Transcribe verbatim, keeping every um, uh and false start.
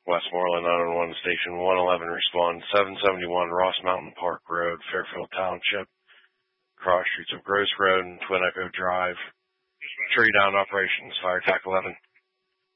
Westmoreland nine one one Station one eleven respond. seven seventy-one Ross Mountain Park Road, Fairfield Township. Cross streets of Gross Road and Twin Echo Drive. Tree down operations, Fire Tac eleven.